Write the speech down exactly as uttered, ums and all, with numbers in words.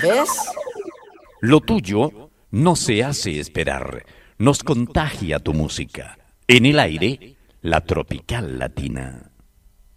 ¿Ves? Lo tuyo no se hace esperar. Nos contagia tu música. En el aire, la tropical latina.